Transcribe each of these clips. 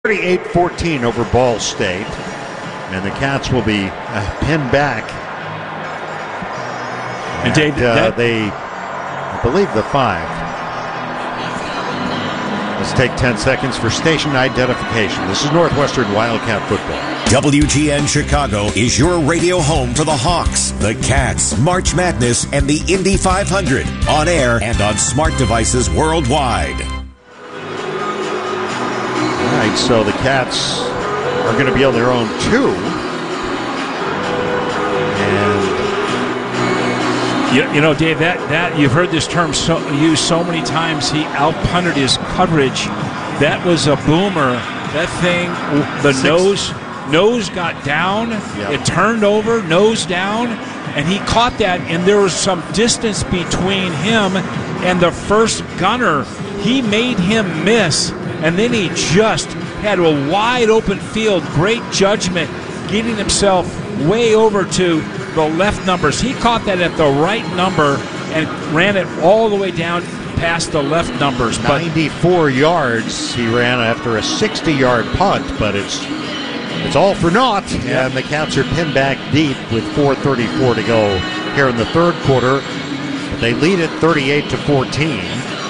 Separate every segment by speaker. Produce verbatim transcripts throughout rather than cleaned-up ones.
Speaker 1: thirty-eight fourteen over Ball State, and the Cats will be uh, pinned back.
Speaker 2: And, and Dave,
Speaker 1: uh,
Speaker 2: that...
Speaker 1: they, I believe, the five. Let's take ten seconds for station identification. This is Northwestern Wildcat football.
Speaker 3: W G N Chicago is your radio home for the Hawks, the Cats, March Madness, and the Indy five hundred. On air and on smart devices worldwide.
Speaker 1: All right, so the Cats are going to be on their own two. And
Speaker 2: you, you know, Dave, that, that you've heard this term so, used so many times. He out-punted his coverage. That was a boomer. That thing, the Six. nose nose got down. Yep. It turned over, nose down, and he caught that. And there was some distance between him and the first gunner. He made him miss. And then he just had a wide open field, great judgment, getting himself way over to the left numbers. He caught that at the right number and ran it all the way down past the left numbers.
Speaker 1: But ninety-four yards he ran after a sixty-yard punt, but it's it's all for naught. Yeah. And the Cats are pinned back deep with four thirty-four to go here in the third quarter. They lead it thirty-eight to fourteen.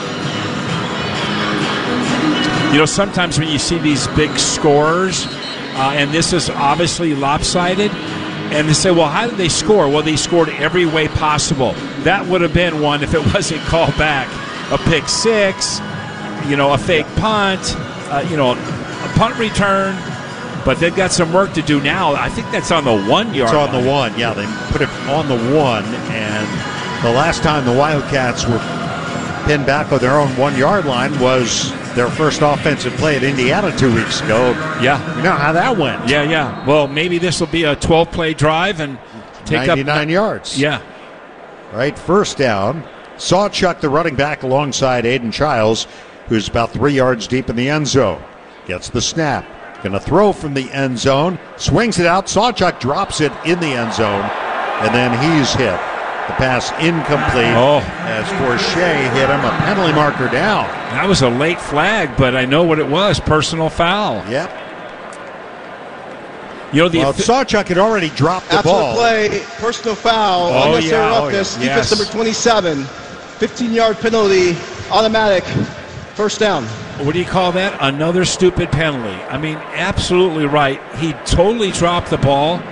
Speaker 2: You know, sometimes when you see these big scores, uh, and this is obviously lopsided, and they say, well, how did they score? Well, they scored every way possible. That would have been one if it wasn't called back. A pick six, you know, a fake punt, uh, you know, a punt return. But they've got some work to do now. I think that's on the one-yard
Speaker 1: It's on
Speaker 2: line.
Speaker 1: the one, yeah. They put it on the one, and the last time the Wildcats were pinned back on their own one-yard line was their first offensive play at Indiana two weeks ago.
Speaker 2: Yeah.
Speaker 1: You know how that went.
Speaker 2: Yeah, yeah. Well, maybe this will be a twelve-play drive and take
Speaker 1: ninety-nine
Speaker 2: up...
Speaker 1: yards.
Speaker 2: Yeah.
Speaker 1: Right, first down. Sawchuk, the running back, alongside Aiden Childs, who's about three yards deep in the end zone. Gets the snap. Going to throw from the end zone. Swings it out. Sawchuk drops it in the end zone. And then he's hit. The pass incomplete
Speaker 2: oh.
Speaker 1: as Forshea hit him. A penalty marker down.
Speaker 2: That was a late flag, but I know what it was. Personal foul.
Speaker 1: Yep.
Speaker 2: You know, the
Speaker 1: well, Sawchuk had already dropped the
Speaker 4: After
Speaker 1: ball.
Speaker 4: the play, personal foul,
Speaker 2: oh,
Speaker 4: unnecessary
Speaker 2: yeah.
Speaker 4: roughness,
Speaker 2: oh, yeah.
Speaker 4: defense
Speaker 2: yes.
Speaker 4: number twenty-seven, fifteen-yard penalty, automatic, first down.
Speaker 2: What do you call that? Another stupid penalty. I mean, absolutely right. He totally dropped the ball.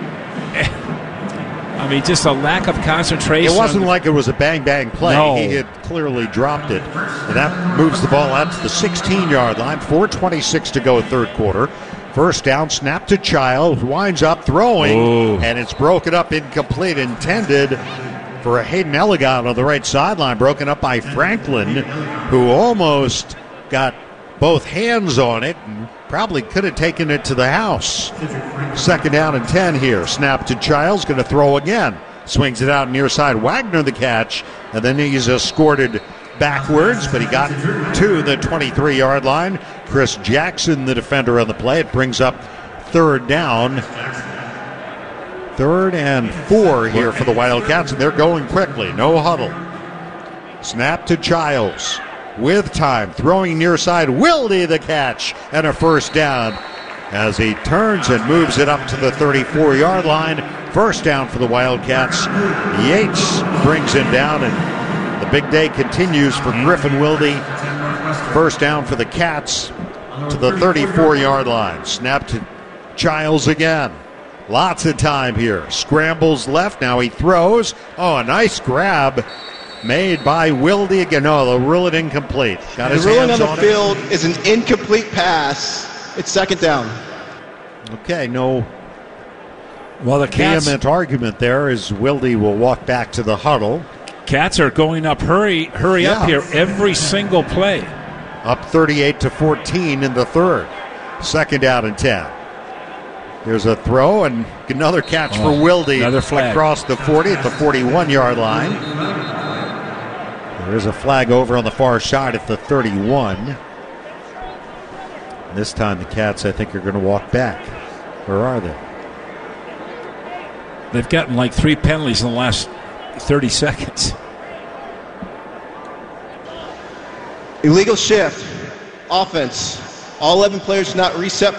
Speaker 2: I mean, just a lack of concentration.
Speaker 1: It wasn't like it was a bang-bang play.
Speaker 2: No.
Speaker 1: He had clearly dropped it. And that moves the ball out to the sixteen-yard line. four twenty-six to go third quarter. First down, snap to Child, winds up throwing,
Speaker 2: Ooh.
Speaker 1: and it's broken up, incomplete, intended for a Hayden Elegant on the right sideline, broken up by Franklin, who almost got both hands on it and probably could have taken it to the house. Second down and ten here. Snap to Childs, going to throw again. Swings it out near side. Wagner the catch, and then he's escorted backwards, but he got to the twenty-three-yard line. Chris Jackson, the defender on the play. It brings up third down. Third and four here for the Wildcats, and they're going quickly. No huddle. Snap to Childs. With time, throwing near side, Wilde the catch, and a first down as he turns and moves it up to the thirty-four-yard line. First down for the Wildcats. Yates brings him down, and the big day continues for Griffin Wilde. First down for the Cats to the thirty-four-yard line. Snap to Childs again. Lots of time here. Scrambles left, now he throws. Oh, a nice grab made by Wilde again. No, they'll rule it incomplete. Got his
Speaker 4: the ruling
Speaker 1: hands
Speaker 4: on the
Speaker 1: on
Speaker 4: field
Speaker 1: it.
Speaker 4: is an incomplete pass. It's second down.
Speaker 1: Okay, no
Speaker 2: well, the Cats,
Speaker 1: vehement argument there as Wilde will walk back to the huddle.
Speaker 2: Cats are going up. Hurry, hurry
Speaker 1: Yeah.
Speaker 2: up here every single play.
Speaker 1: Up thirty-eight to fourteen in the third. Second down and ten. There's a throw and another catch
Speaker 2: oh,
Speaker 1: for Wilde
Speaker 2: another flag.
Speaker 1: Across the forty at the forty-one-yard line. There is a flag over on the far side at the thirty-one. This time the Cats, I think, are going to walk back. Where are they?
Speaker 2: They've gotten like three penalties in the last thirty seconds.
Speaker 4: Illegal shift, offense, All eleven players did not reset